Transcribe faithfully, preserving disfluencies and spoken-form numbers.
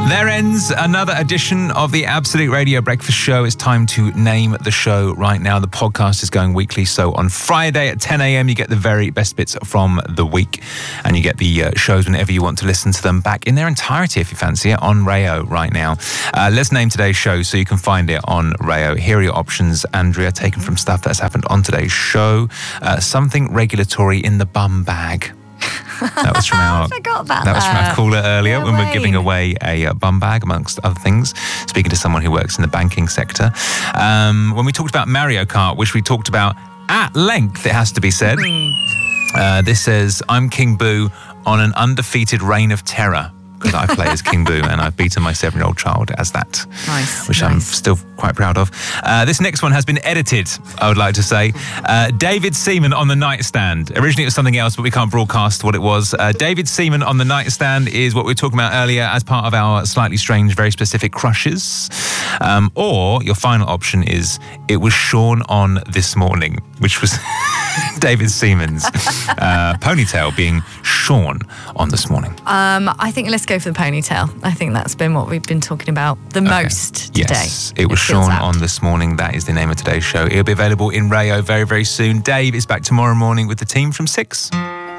There ends another edition of the Absolute Radio Breakfast Show. It's time to name the show right now. The podcast is going weekly, so on Friday at ten a.m. you get the very best bits from the week, and you get the uh, shows whenever you want to listen to them back in their entirety if you fancy it on Rayo right now. Uh, let's name today's show so you can find it on Rayo. Here are your options, Andrea, taken from stuff that's happened on today's show. Uh, something regulatory in the bum bag. That was from our, I forgot about that was from our that. caller earlier No when we way. we're giving away a uh, bum bag, amongst other things, speaking to someone who works in the banking sector. Um, when we talked about Mario Kart, which we talked about at length, it has to be said, uh, this says, I'm King Boo on an undefeated reign of terror. Because I play as King Boo and I've beaten my seven-year-old child as that. Nice. Which nice. I'm still quite proud of. Uh, this next one has been edited, I would like to say. Uh, David Seaman on the nightstand. Originally it was something else, but we can't broadcast what it was. Uh, David Seaman on the nightstand is what we were talking about earlier as part of our slightly strange, very specific crushes. Um, or your final option is, it was Sean on this morning, which was David Seaman's uh, ponytail being Sean on this morning. Um, I think let's go for the ponytail. I think that's been what we've been talking about the Okay. most today. Yes, it was feels Sean apt. on this morning. That is the name of today's show. It'll be available in Rayo very, very soon. Dave is back tomorrow morning with the team from six.